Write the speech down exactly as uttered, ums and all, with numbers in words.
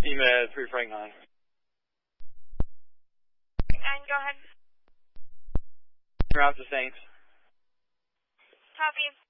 Team at three Frank nine. nine, go ahead. Route to Saints. Copy.